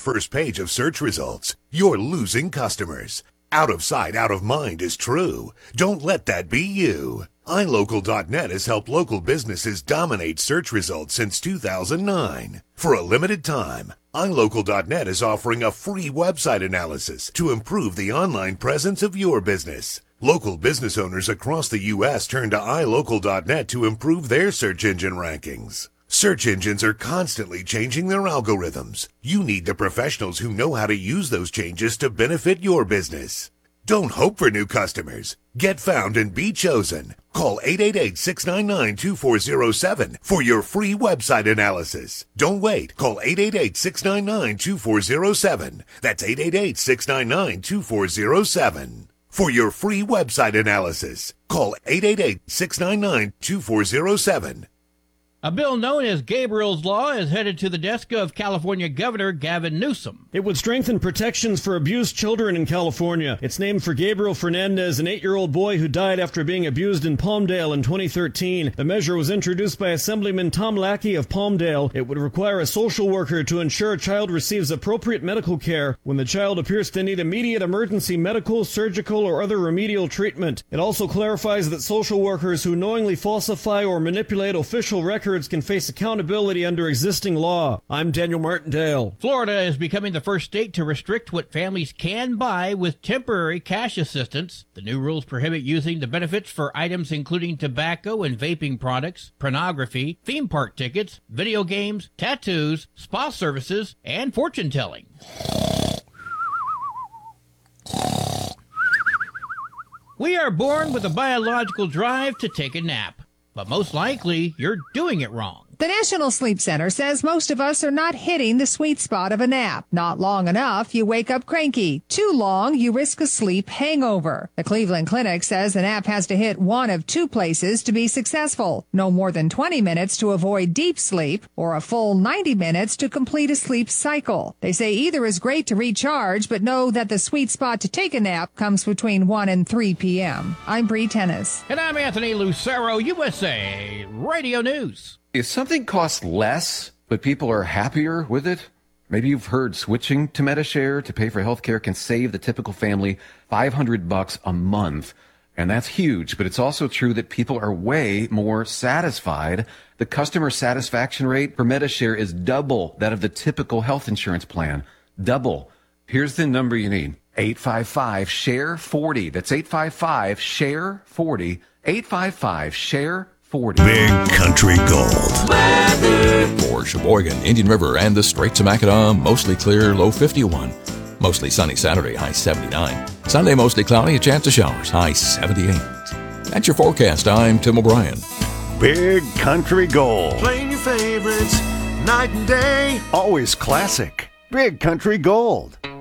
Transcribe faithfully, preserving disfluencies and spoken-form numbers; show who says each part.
Speaker 1: first page of search results, you're losing customers. Out of sight, out of mind is true. Don't let that be you. i local dot net has helped local businesses dominate search results since two thousand nine. For a limited time, i local dot net is offering a free website analysis to improve the online presence of your business. Local business owners across the U S turn to i local dot net to improve their search engine rankings. Search engines are constantly changing their algorithms. You need the professionals who know how to use those changes to benefit your business. Don't hope for new customers. Get found and be chosen. Call eight eight eight, six nine nine, two four zero seven for your free website analysis. Don't wait. Call eight eight eight, six nine nine, two four zero seven. That's eight eight eight, six nine nine, two four zero seven. For your free website analysis, call eight eight eight, six nine nine, two four zero seven.
Speaker 2: A bill known as Gabriel's Law is headed to the desk of California Governor Gavin Newsom.
Speaker 3: It would strengthen protections for abused children in California. It's named for Gabriel Fernandez, an eight-year-old boy who died after being abused in Palmdale in twenty thirteen. The measure was introduced by Assemblyman Tom Lackey of Palmdale. It would require a social worker to ensure a child receives appropriate medical care when the child appears to need immediate emergency medical, surgical, or other remedial treatment. It also clarifies that social workers who knowingly falsify or manipulate official records can face accountability under existing law. I'm Daniel Martindale.
Speaker 2: Florida is becoming the first state to restrict what families can buy with temporary cash assistance. The new rules prohibit using the benefits for items including tobacco and vaping products, pornography, theme park tickets, video games, tattoos, spa services, and fortune-telling. We are born with a biological drive to take a nap. But most likely, you're doing it wrong.
Speaker 4: The National Sleep Center says most of us are not hitting the sweet spot of a nap. Not long enough, you wake up cranky. Too long, you risk a sleep hangover. The Cleveland Clinic says the nap has to hit one of two places to be successful. No more than twenty minutes to avoid deep sleep, or a full ninety minutes to complete a sleep cycle. They say either is great to recharge, but know that the sweet spot to take a nap comes between one and three p.m. I'm Bree Tennis.
Speaker 2: And I'm Anthony Lucero, U S A Radio News.
Speaker 5: If something costs less, but people are happier with it, maybe you've heard switching to Medi-Share to pay for healthcare can save the typical family five hundred bucks a month. And that's huge, but it's also true that people are way more satisfied. The customer satisfaction rate for Medi-Share is double that of the typical health insurance plan. Double. Here's the number you need. eight five five, S H A R E forty. That's eight five five, S H A R E forty. eight five five, S H A R E forty.
Speaker 1: Big Country Gold.
Speaker 6: For Sheboygan, Indian River, and the Straits of Mackinac, mostly clear, low fifty-one. Mostly sunny Saturday, high seventy-nine. Sunday, mostly cloudy, a chance of showers, high seventy-eight. That's your forecast. I'm Tim O'Brien.
Speaker 7: Big Country Gold.
Speaker 8: Playing your favorites night and day.
Speaker 7: Always classic. Big Country Gold.